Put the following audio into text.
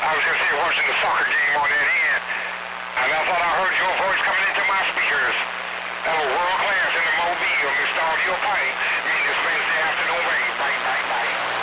I was just here watching the soccer game on that end, and I thought I heard your voice coming into my speakers. That was world class.